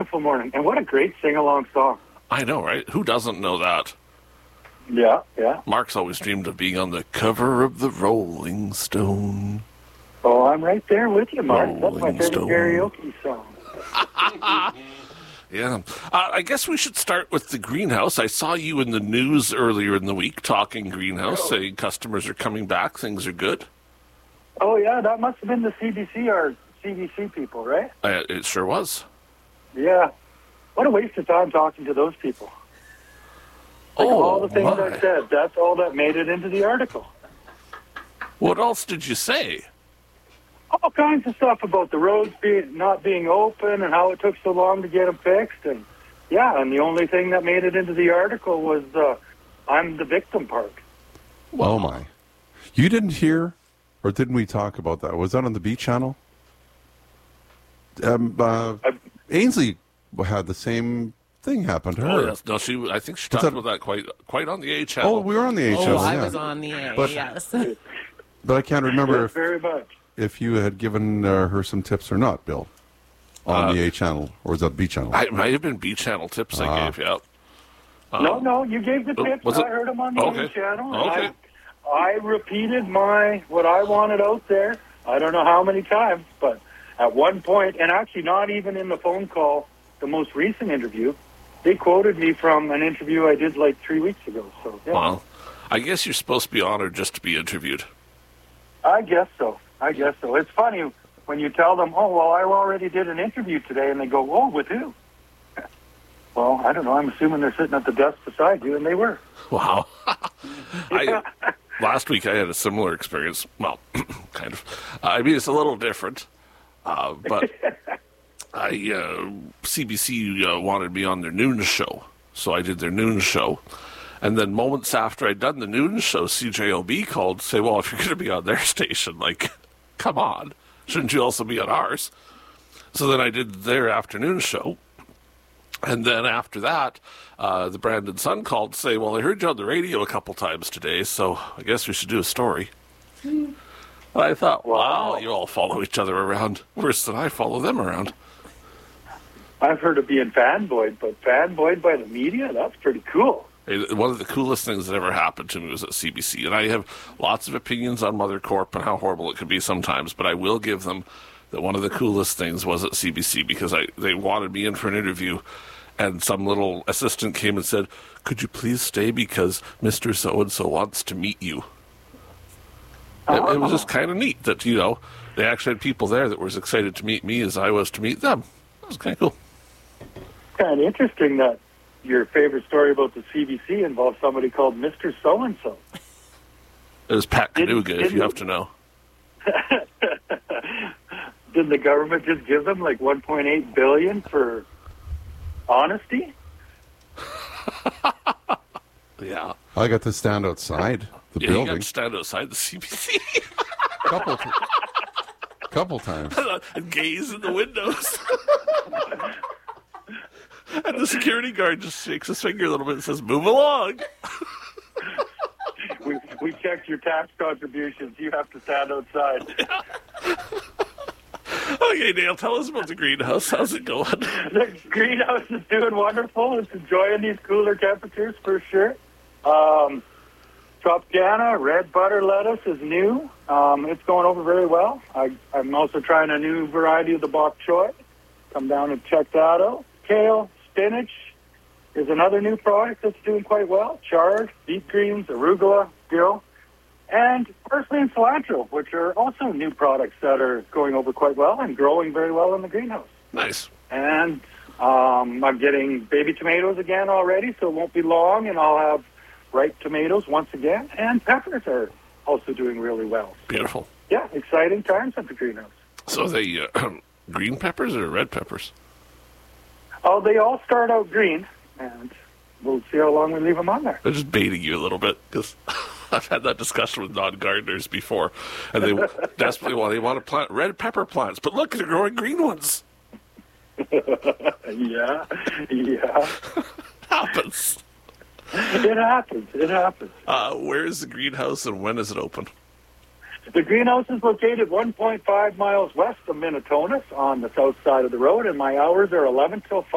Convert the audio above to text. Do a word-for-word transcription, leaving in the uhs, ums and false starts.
beautiful morning. And what a great sing-along song. I know, right? Who doesn't know that? Yeah, yeah. Mark's always dreamed of being on the cover of the Rolling Stone. Oh, I'm right there with you, Mark. That's my Rolling favorite Stone. karaoke song. Yeah. Uh, I guess we should start with the greenhouse. I saw you in the news earlier in the week talking greenhouse, Oh. saying customers are coming back, things are good. Oh, yeah, that must have been the C B C or C B C people, right? Uh, it sure was. Yeah. What a waste of time talking to those people. Like Oh, all the things my. I said, that's all that made it into the article. What else did you say? All kinds of stuff about the roads being not being open and how it took so long to get them fixed. And yeah, and the only thing that made it into the article was uh, I'm the victim part. Oh, my. You didn't hear, or didn't we talk about that? Was that on the B channel? Um, uh, Ainsley had the same thing happen to her. Oh, yes. No, she. I think she talked that- about that quite quite on the A channel. Oh, we were on the A Oh, channel, I yeah. was on the A, But- yes. But I can't remember Yes, if, very much. if you had given uh, her some tips or not, Bill, on the A channel, or was that B channel? I, it might have been B channel tips I Ah. gave you. Out. no, no, you gave the oh, tips. was it? I heard them on the Okay. A channel. and Okay. I, I repeated my what I wanted out there. I don't know how many times, but at one point, and actually not even in the phone call, the most recent interview, they quoted me from an interview I did like three weeks ago. So yeah, Well, I guess you're supposed to be honored just to be interviewed. I guess so. I guess so. It's funny when you tell them, "Oh, well, I already did an interview today," and they go, "Oh, with who?" Well, I don't know. I'm assuming they're sitting at the desk beside you, and they were. Wow. I, last week I had a similar experience. Well, kind of. Uh, I mean, it's a little different. Uh, but I uh, C B C uh, wanted me on their noon show, so I did their noon show. And then moments after I'd done the noon show, C J O B called to say, well, if you're going to be on their station, like, come on. Shouldn't you also be on ours? So then I did their afternoon show. And then after that, uh, the Brandon Sun called to say, well, I heard you on the radio a couple times today, so I guess we should do a story. And I thought, wow, Wow. you all follow each other around worse than I follow them around. I've heard of being fanboyed, but fanboyed by the media? That's pretty cool. Hey, one of the coolest things that ever happened to me was at C B C. And I have lots of opinions on Mother Corp and how horrible it can be sometimes, but I will give them that one of the coolest things was at C B C because I they wanted me in for an interview, and some little assistant came and said, could you please stay because Mister So-and-so wants to meet you. It, it was just kind of neat that, you know, they actually had people there that were as excited to meet me as I was to meet them. It was kind of cool. Kind of interesting that your favorite story about the C B C involves somebody called Mister So-and-so. It was Pat Didn't- Kanuga, if you didn't- have to know. Didn't the government just give them like one point eight billion dollars for honesty? Yeah. I got to stand outside the Yeah, you got building to stand outside the C B C a couple, t- couple times. and gaze in the windows. And the security guard just shakes his finger a little bit and says, move along. We we checked your tax contributions. You have to stand outside. Okay, Dale, tell us about the greenhouse. How's it going? The greenhouse is doing wonderful. It's enjoying these cooler temperatures for sure. Um, Tropicana red butter lettuce is new. Um, it's going over very well. I, I'm also trying a new variety of the bok choy. Come down and check that out. Kale, spinach is another new product that's doing quite well. Chard, beet greens, arugula, dill, and parsley and cilantro, which are also new products that are going over quite well and growing very well in the greenhouse. Nice. And um, I'm getting baby tomatoes again already, so it won't be long, and I'll have ripe tomatoes once again. And peppers are also doing really well. Beautiful. Yeah, exciting times at the greenhouse. So they uh, green peppers or red peppers? Oh, they all start out green, and we'll see how long we leave them on there. They're just baiting you a little bit because I've had that discussion with non-gardeners before, and they desperately want they want to plant red pepper plants, but look, they're growing green ones. Yeah, yeah. Happens. It happens. It happens. Uh, where is the greenhouse and when is it open? The greenhouse is located one point five miles west of Minnetonka on the south side of the road, and my hours are eleven till five.